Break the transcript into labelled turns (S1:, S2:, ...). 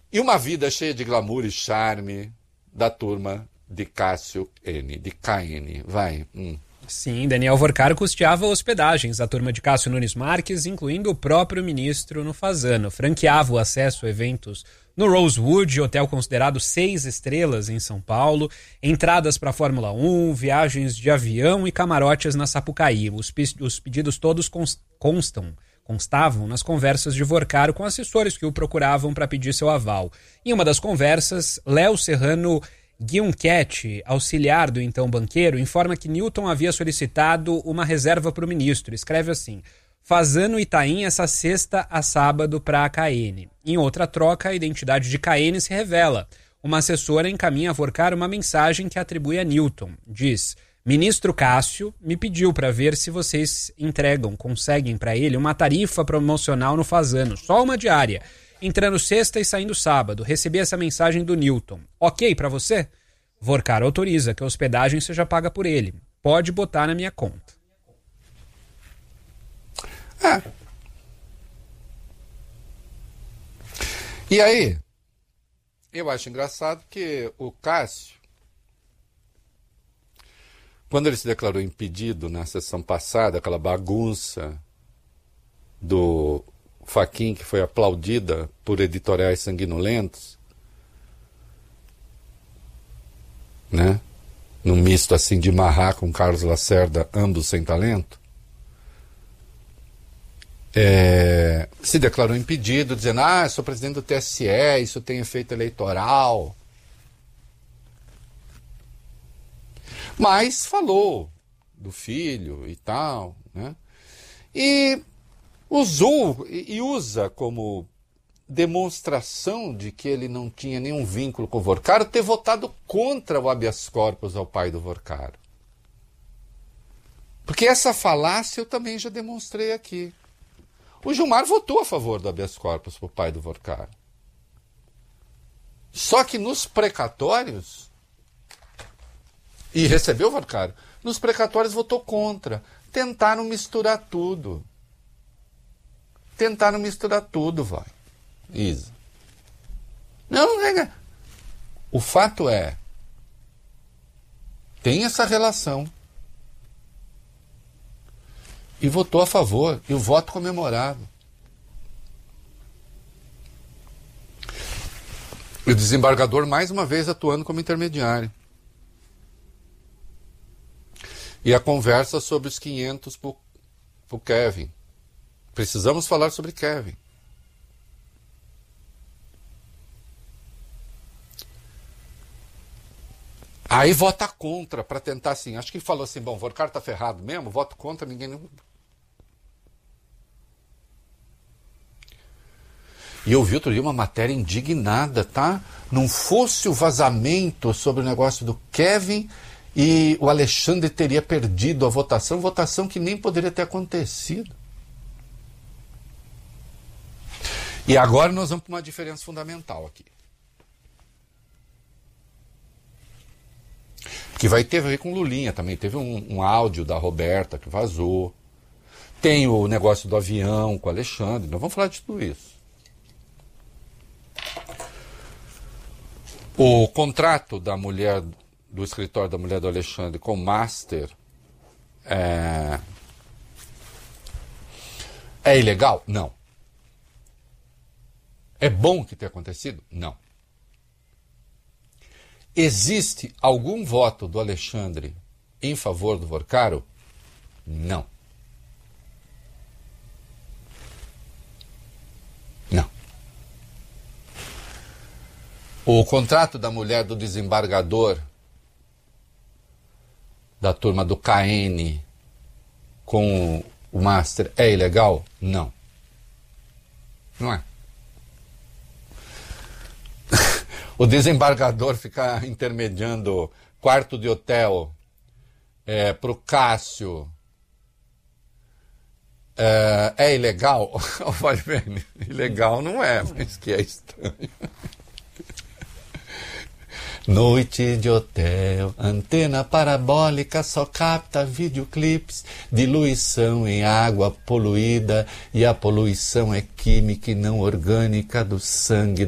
S1: E uma vida cheia de glamour e charme da turma de Cássio N, de KN. Vai.
S2: Sim, Daniel Vorcaro custeava hospedagens da turma de Cássio Nunes Marques, incluindo o próprio ministro no Fasano. Franqueava o acesso a eventos no Rosewood, hotel considerado 6 estrelas em São Paulo, entradas para a Fórmula 1, viagens de avião e camarotes na Sapucaí. Os pedidos todos constavam nas conversas de Vorcaro com assessores que o procuravam para pedir seu aval. Em uma das conversas, Léo Serrano Guionchetti, auxiliar do então banqueiro, informa que Newton havia solicitado uma reserva para o ministro. Escreve assim: Fasano Itaim essa sexta a sábado para a KN. Em outra troca, a identidade de KN se revela. Uma assessora encaminha a Vorcaro uma mensagem que atribui a Newton. Diz: Ministro Cássio me pediu para ver se vocês conseguem para ele uma tarifa promocional no Fasano, só uma diária, entrando sexta e saindo sábado. Recebi essa mensagem do Newton. Ok para você? Vorcaro autoriza que a hospedagem seja paga por ele. Pode botar na minha conta.
S1: E aí, eu acho engraçado que o Cássio, quando ele se declarou impedido na sessão passada, aquela bagunça do Fachin, que foi aplaudida por editoriais sanguinolentos, né? Num misto assim de Marrá com Carlos Lacerda, ambos sem talento, se declarou impedido, dizendo: sou presidente do TSE, isso tem efeito eleitoral. Mas falou do filho e tal, né? E usou e usa como demonstração de que ele não tinha nenhum vínculo com o Vorcaro ter votado contra o habeas corpus ao pai do Vorcaro. Porque essa falácia eu também já demonstrei aqui. O Gilmar votou a favor do habeas corpus para o pai do Vorcaro. Só que nos precatórios, e recebeu o Vorcaro, nos precatórios votou contra. Tentaram misturar tudo. Vai. Isa. Não. O fato é, tem essa relação. E votou a favor, e o voto comemorado. E o desembargador, mais uma vez, atuando como intermediário. E a conversa sobre os 500 pro Kevin. Precisamos falar sobre Kevin. Aí vota contra, para tentar assim. Acho que ele falou assim: bom, o Vorcaro tá ferrado mesmo, voto contra, ninguém. E eu vi outro dia uma matéria indignada, tá? Não fosse o vazamento sobre o negócio do Kevin e o Alexandre teria perdido a votação que nem poderia ter acontecido. E agora nós vamos para uma diferença fundamental aqui. Que vai ter a ver com Lulinha também. Teve um áudio da Roberta que vazou. Tem o negócio do avião com o Alexandre. Nós vamos falar de tudo isso. O contrato da mulher, do escritório da mulher do Alexandre com o Master é ilegal? Não. É bom que tenha acontecido? Não. Existe algum voto do Alexandre em favor do Vorcaro? Não. Não. O contrato da mulher do desembargador da turma do KN com o Master é ilegal? Não. Não é. O desembargador ficar intermediando quarto de hotel para o Cássio é ilegal? Olha bem, ilegal não é, mas que é estranho. Noite de hotel, antena parabólica só capta videoclipes, diluição em água poluída, e a poluição é química e não orgânica do sangue